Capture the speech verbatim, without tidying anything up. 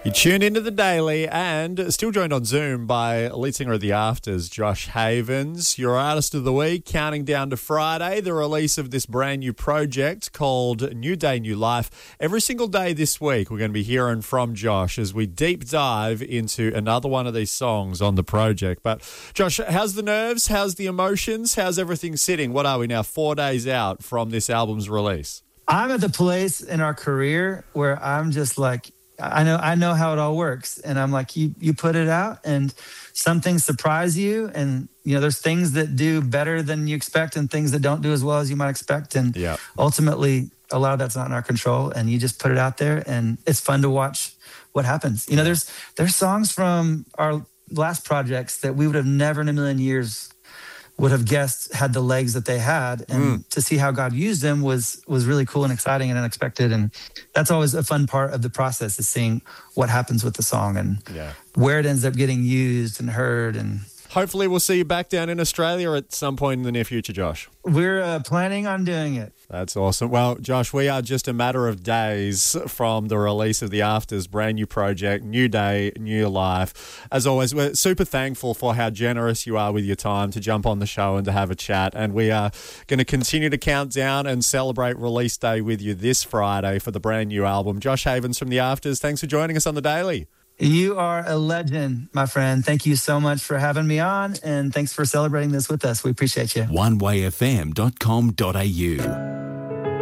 You tune into The Daily and still joined on Zoom by lead singer of The Afters, Josh Havens. Your artist of the week, counting down to Friday, the release of this brand new project called New Day, New Life. Every single day this week, we're going to be hearing from Josh as we deep dive into another one of these songs on the project. But Josh, how's the nerves? How's the emotions? How's everything sitting? What are we now, four days out from this album's release? I'm at the place in our career where I'm just like, I know I know how it all works. And I'm like, you you put it out and some things surprise you. And, you know, there's things that do better than you expect and things that don't do as well as you might expect. And yeah. ultimately, a lot of that's not in our control. And you just put it out there and it's fun to watch what happens. You know, there's there's songs from our last projects that we would have never in a million years would have guessed had the legs that they had, and mm. to see how God used them was was really cool and exciting and unexpected. And that's always a fun part of the process, is seeing what happens with the song and yeah. where it ends up getting used and heard. And hopefully we'll see you back down in Australia at some point in the near future, Josh. We're uh, planning on doing it. That's awesome. Well, Josh, we are just a matter of days from the release of The Afters' brand new project, New Day, New Life. As always, we're super thankful for how generous you are with your time to jump on the show and to have a chat. And we are going to continue to count down and celebrate release day with you this Friday for the brand new album. Josh Havens from The Afters, thanks for joining us on The Daily. You are a legend, my friend. Thank you so much for having me on, and thanks for celebrating this with us. We appreciate you. one way f m dot com dot a u